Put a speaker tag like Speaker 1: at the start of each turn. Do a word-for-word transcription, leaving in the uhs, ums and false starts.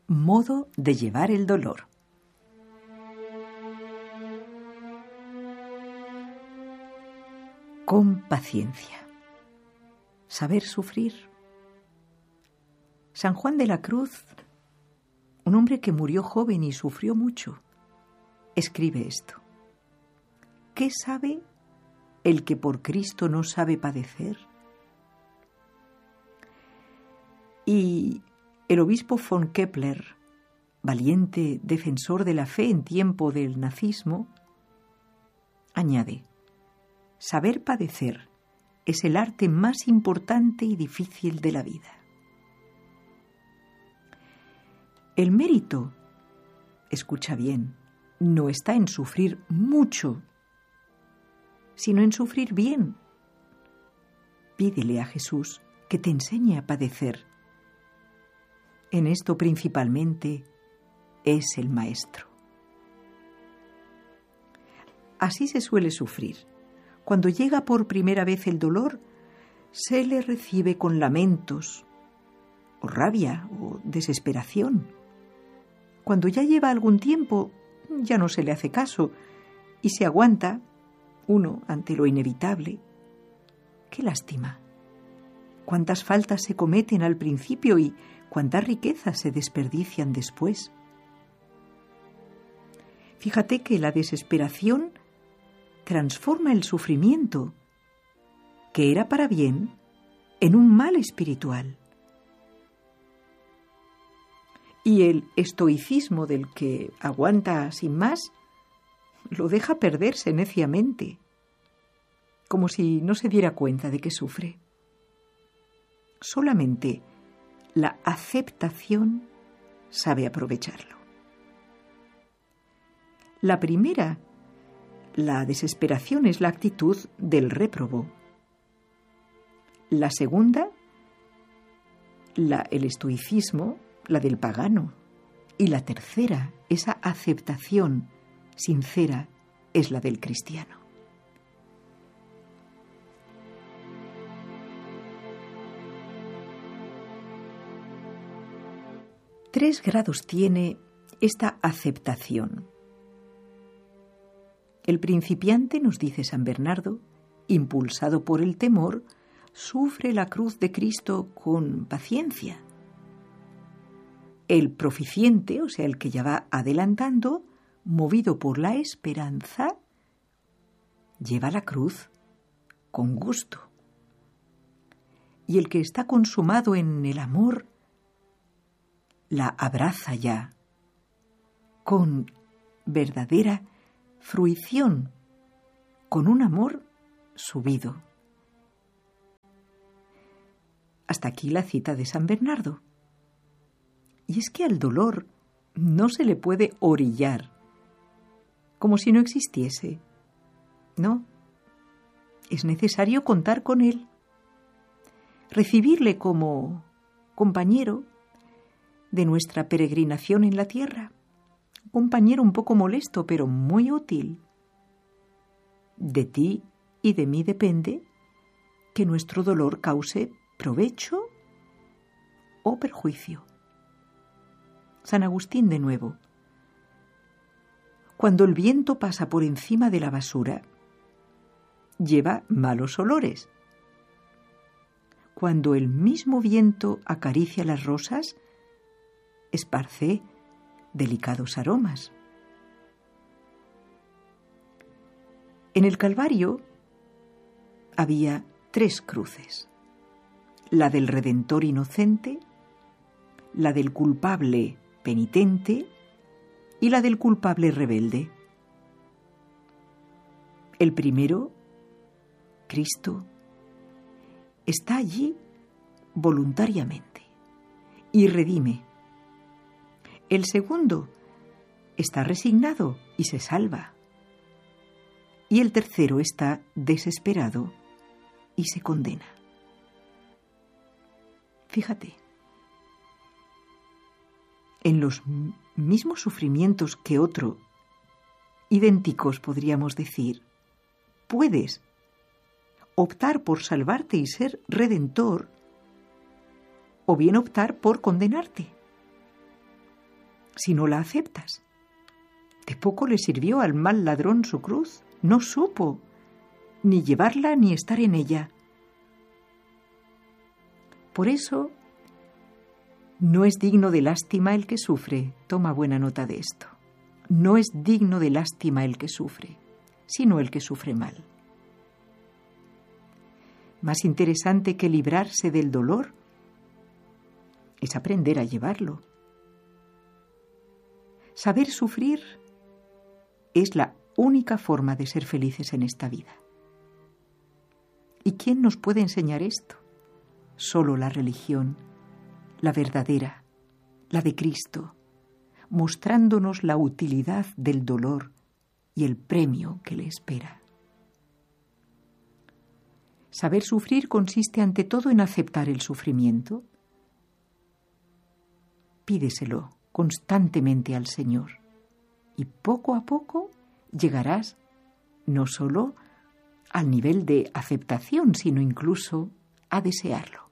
Speaker 1: Modo de llevar el dolor. Con paciencia. Saber sufrir. San Juan de la Cruz, un hombre que murió joven y sufrió mucho, escribe esto: ¿qué sabe el que por Cristo no sabe padecer? Y el obispo von Kepler, valiente defensor de la fe en tiempo del nazismo, añade: saber padecer es el arte más importante y difícil de la vida. El mérito, escucha bien, no está en sufrir mucho, sino en sufrir bien. Pídele a Jesús que te enseñe a padecer. En esto principalmente es el Maestro. Así se suele sufrir. Cuando llega por primera vez el dolor, se le recibe con lamentos, o rabia, o desesperación. Cuando ya lleva algún tiempo, ya no se le hace caso y se aguanta uno ante lo inevitable. ¡Qué lástima! Cuántas faltas se cometen al principio y cuántas riquezas se desperdician después. Fíjate que la desesperación transforma el sufrimiento, que era para bien, en un mal espiritual. Y el estoicismo del que aguanta sin más lo deja perderse neciamente, como si no se diera cuenta de que sufre. Solamente la aceptación sabe aprovecharlo. La primera, la desesperación, es la actitud del réprobo. La segunda, la, el estoicismo, la del pagano. Y la tercera, esa aceptación sincera, es la del cristiano. Tres grados tiene esta aceptación. El principiante, nos dice San Bernardo, impulsado por el temor, sufre la cruz de Cristo con paciencia. El proficiente, o sea, el que ya va adelantando, movido por la esperanza, lleva la cruz con gusto. Y el que está consumado en el amor, la abraza ya con verdadera fruición, con un amor subido. Hasta aquí la cita de San Bernardo. Y es que al dolor no se le puede orillar, como si no existiese. No, es necesario contar con él, recibirle como compañero de nuestra peregrinación en la tierra, un compañero un poco molesto, pero muy útil. De ti y de mí depende que nuestro dolor cause provecho o perjuicio. San Agustín de nuevo: cuando el viento pasa por encima de la basura, lleva malos olores. Cuando el mismo viento acaricia las rosas, esparce delicados aromas. En el Calvario había tres cruces: la del Redentor inocente, la del culpable penitente y la del culpable rebelde. El primero, Cristo, está allí voluntariamente y redime. El segundo está resignado y se salva. Y el tercero está desesperado y se condena. Fíjate, en los mismos sufrimientos que otro, idénticos podríamos decir, puedes optar por salvarte y ser redentor, o bien optar por condenarte. si no la aceptas. De poco le sirvió al mal ladrón su cruz. No supo ni llevarla ni estar en ella. Por eso, no es digno de lástima el que sufre. Toma buena nota de esto. No es digno de lástima el que sufre, sino el que sufre mal. Más interesante que librarse del dolor es aprender a llevarlo. Saber sufrir es la única forma de ser felices en esta vida. ¿Y quién nos puede enseñar esto? Solo la religión, la verdadera, la de Cristo, mostrándonos la utilidad del dolor y el premio que le espera. Saber sufrir consiste ante todo en aceptar el sufrimiento. Pídeselo constantemente al Señor y poco a poco llegarás no solo al nivel de aceptación, sino incluso a desearlo.